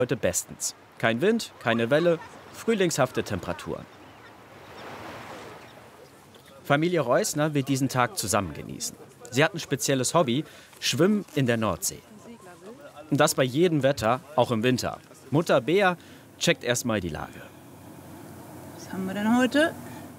Heute bestens. Kein Wind, keine Welle, frühlingshafte Temperaturen. Familie Reusner will diesen Tag zusammen genießen. Sie hat ein spezielles Hobby, Schwimmen in der Nordsee. Und das bei jedem Wetter, auch im Winter. Mutter Bea checkt erstmal die Lage. Was haben wir denn heute?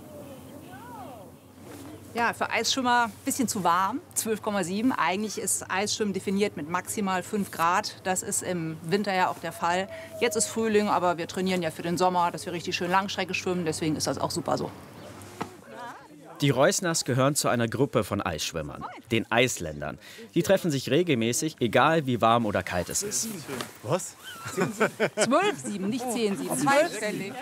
Ja, für Eisschwimmer ein bisschen zu warm, 12,7. Eigentlich ist Eisschwimmen definiert mit maximal 5 Grad. Das ist im Winter ja auch der Fall. Jetzt ist Frühling, aber wir trainieren ja für den Sommer, dass wir richtig schön Langstrecke schwimmen. Deswegen ist das auch super so. Die Reusners gehören zu einer Gruppe von Eisschwimmern, den Eisländern. Die treffen sich regelmäßig, egal wie warm oder kalt es ist. Was? 12,7, nicht 10,7. Zweistellig.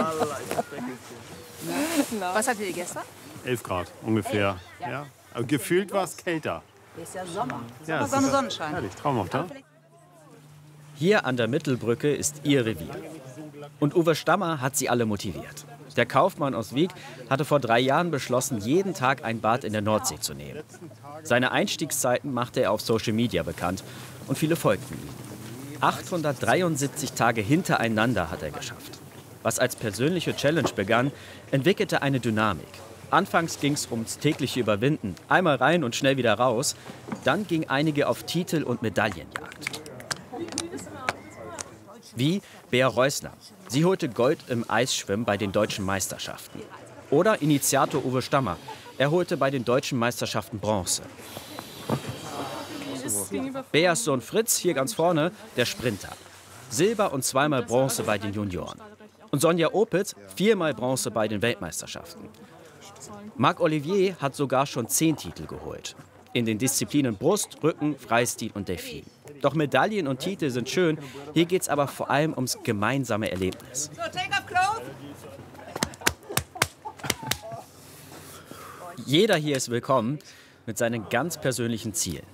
Was hattet ihr gestern? 11 Grad ungefähr. Ja. Aber gefühlt war es kälter. Ist ja Sommer. Ja, Sonne, Sonnenschein. Herrlich, traumhaft, ja? Hier an der Mittelbrücke ist ihr Revier. Und Uwe Stammer hat sie alle motiviert. Der Kaufmann aus Wieg hatte vor 3 Jahren beschlossen, jeden Tag ein Bad in der Nordsee zu nehmen. Seine Einstiegszeiten machte er auf Social Media bekannt und viele folgten ihm. 873 Tage hintereinander hat er geschafft. Was als persönliche Challenge begann, entwickelte eine Dynamik. Anfangs ging es ums tägliche Überwinden, einmal rein und schnell wieder raus. Dann ging einige auf Titel- und Medaillenjagd. Wie Bea Reusner. Sie holte Gold im Eisschwimmen bei den deutschen Meisterschaften. Oder Initiator Uwe Stammer. Er holte bei den deutschen Meisterschaften Bronze. Beas Sohn Fritz, hier ganz vorne, der Sprinter. Silber und 2-mal Bronze bei den Junioren. Und Sonja Opitz 4-mal Bronze bei den Weltmeisterschaften. Marc Olivier hat sogar schon 10 Titel geholt. In den Disziplinen Brust, Rücken, Freistil und Delfin. Doch Medaillen und Titel sind schön, hier geht es aber vor allem ums gemeinsame Erlebnis. So, take off clothes. Jeder hier ist willkommen mit seinen ganz persönlichen Zielen.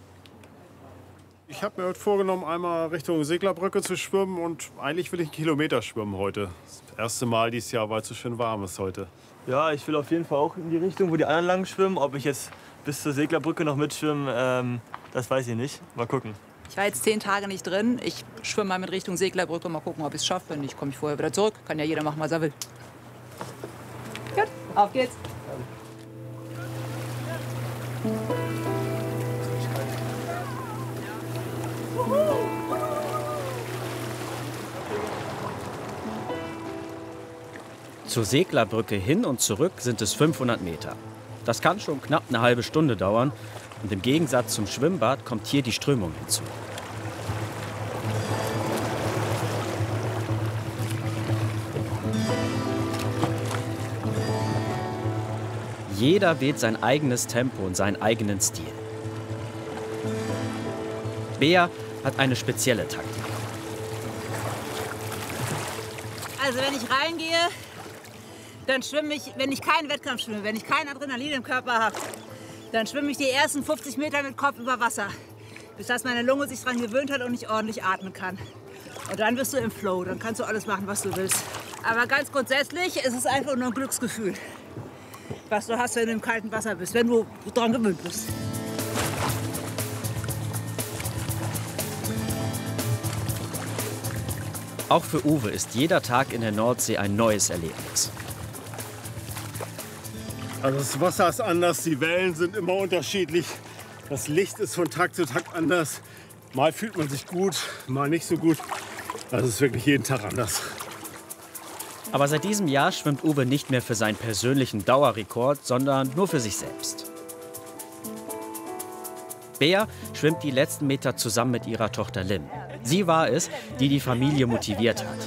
Ich habe mir heute vorgenommen, einmal Richtung Seglerbrücke zu schwimmen und eigentlich will ich 1 Kilometer schwimmen heute. Das erste Mal dieses Jahr, weil es so schön warm ist heute. Ja, ich will auf jeden Fall auch in die Richtung, wo die anderen lang schwimmen. Ob ich jetzt bis zur Seglerbrücke noch mitschwimme, das weiß ich nicht. Mal gucken. Ich war jetzt 10 Tage nicht drin. Ich schwimme mal mit Richtung Seglerbrücke. Mal gucken, ob ich es schaffe. Wenn nicht, komme ich vorher wieder zurück. Kann ja jeder machen, was er will. Gut, auf geht's. Zur Seglerbrücke hin und zurück sind es 500 Meter. Das kann schon knapp eine halbe Stunde dauern. Und im Gegensatz zum Schwimmbad kommt hier die Strömung hinzu. Jeder wählt sein eigenes Tempo und seinen eigenen Stil. Bea hat eine spezielle Taktik. Also wenn ich reingehe, dann schwimme ich, wenn ich keinen Wettkampf schwimme, wenn ich kein Adrenalin im Körper habe, dann schwimme ich die ersten 50 Meter mit Kopf über Wasser, bis dass meine Lunge sich daran gewöhnt hat und ich ordentlich atmen kann. Und dann bist du im Flow, dann kannst du alles machen, was du willst. Aber ganz grundsätzlich ist es einfach nur ein Glücksgefühl, was du hast, wenn du im kalten Wasser bist, wenn du daran gewöhnt bist. Auch für Uwe ist jeder Tag in der Nordsee ein neues Erlebnis. Also das Wasser ist anders, die Wellen sind immer unterschiedlich. Das Licht ist von Tag zu Tag anders. Mal fühlt man sich gut, mal nicht so gut. Das ist wirklich jeden Tag anders. Aber seit diesem Jahr schwimmt Uwe nicht mehr für seinen persönlichen Dauerrekord, sondern nur für sich selbst. Bea schwimmt die letzten Meter zusammen mit ihrer Tochter Lim. Sie war es, die die Familie motiviert hat.